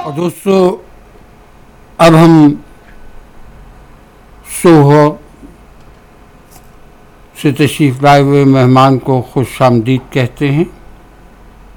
और दोस्तों, अब हम सोहो से तशरीफ़ लाए हुए मेहमान को खुशामदीद कहते हैं।